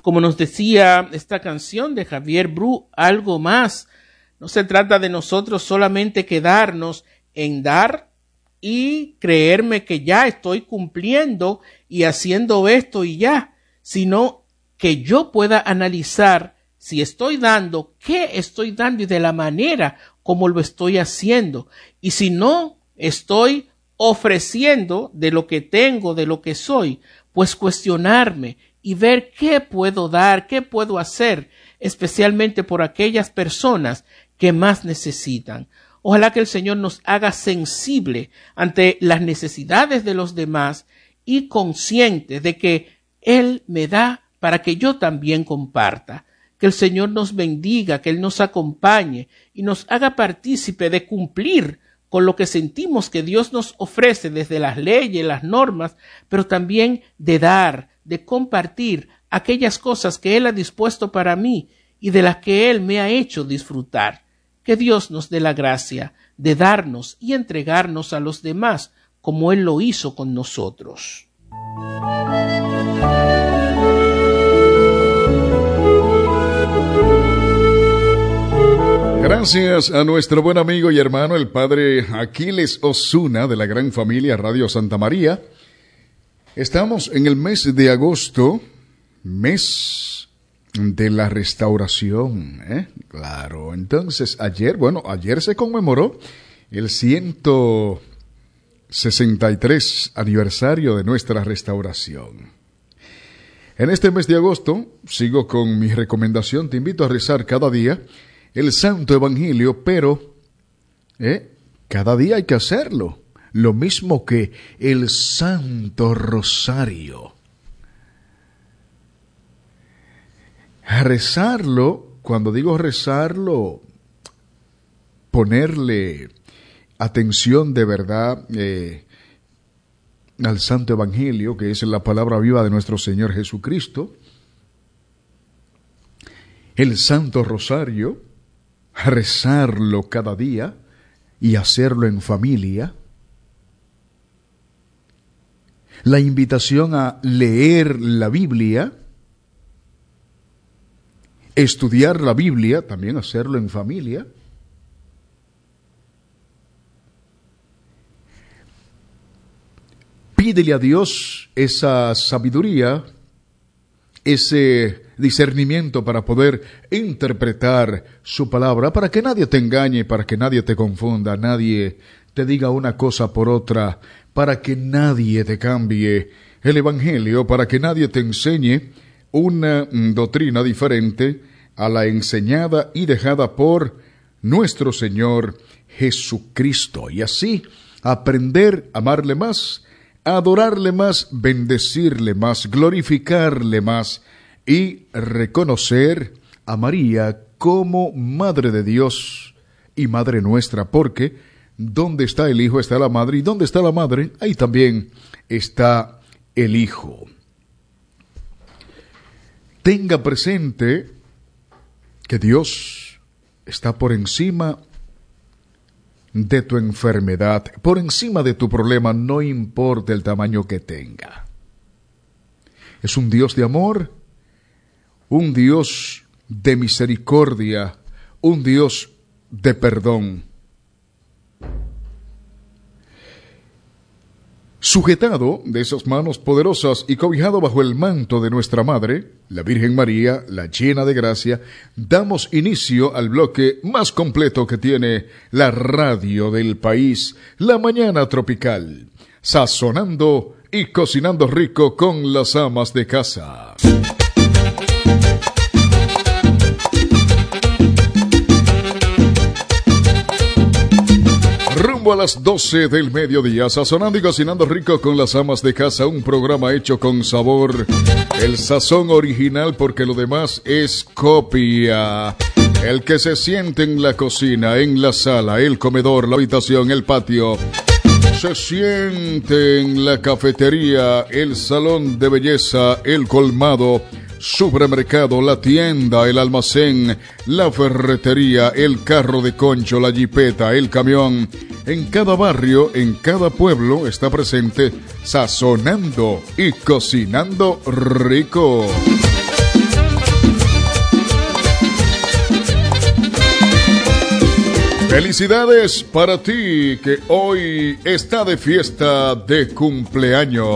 Como nos decía esta canción de Javier Bru, algo más. No se trata de nosotros solamente quedarnos en dar y creerme que ya estoy cumpliendo y haciendo esto y ya, sino que yo pueda analizar si estoy dando, qué estoy dando y de la manera como lo estoy haciendo. Y si no estoy ofreciendo de lo que tengo, de lo que soy, pues cuestionarme y ver qué puedo dar, qué puedo hacer, especialmente por aquellas personas que más necesitan. Ojalá que el Señor nos haga sensible ante las necesidades de los demás y conscientes de que Él me da para que yo también comparta. Que el Señor nos bendiga, que Él nos acompañe y nos haga partícipe de cumplir con lo que sentimos que Dios nos ofrece desde las leyes, las normas, pero también de dar, de compartir aquellas cosas que Él ha dispuesto para mí y de las que Él me ha hecho disfrutar. Que Dios nos dé la gracia de darnos y entregarnos a los demás como Él lo hizo con nosotros. Gracias a nuestro buen amigo y hermano, el padre Aquiles Osuna, de la gran familia Radio Santa María. Estamos en el mes de agosto, mes de la restauración, Claro, entonces ayer se conmemoró el 163 aniversario de nuestra restauración. En este mes de agosto, sigo con mi recomendación, te invito a rezar cada día el Santo Evangelio, pero cada día hay que hacerlo, lo mismo que el Santo Rosario. Rezarlo, cuando digo rezarlo, ponerle atención de verdad al Santo Evangelio, que es la palabra viva de nuestro Señor Jesucristo, el Santo Rosario, rezarlo cada día y hacerlo en familia, la invitación a leer la Biblia, estudiar la Biblia, también hacerlo en familia, pídele a Dios esa sabiduría, ese discernimiento para poder interpretar su palabra, para que nadie te engañe, para que nadie te confunda, nadie te diga una cosa por otra, para que nadie te cambie el Evangelio, para que nadie te enseñe una doctrina diferente a la enseñada y dejada por nuestro Señor Jesucristo. Y así aprender a amarle más, a adorarle más, bendecirle más, glorificarle más y reconocer a María como Madre de Dios y Madre nuestra, porque donde está el Hijo está la Madre, y donde está la Madre, ahí también está el Hijo. Tenga presente que Dios está por encima de tu enfermedad, por encima de tu problema, no importa el tamaño que tenga. Es un Dios de amor, un Dios de misericordia, un Dios de perdón. Sujetado de esas manos poderosas y cobijado bajo el manto de nuestra Madre, la Virgen María, la llena de gracia, damos inicio al bloque más completo que tiene la radio del país, La Mañana Tropical, sazonando y cocinando rico con las amas de casa. Rumbo a las 12 del mediodía, sazonando y cocinando rico con las amas de casa, un programa hecho con sabor, el sazón original, porque lo demás es copia. El que se siente en la cocina, en la sala, el comedor, la habitación, el patio, se siente en la cafetería, el salón de belleza, el colmado, supermercado, la tienda, el almacén, la ferretería, el carro de concho, la jipeta, el camión. En cada barrio, en cada pueblo está presente sazonando y cocinando rico. Felicidades para ti que hoy está de fiesta de cumpleaños.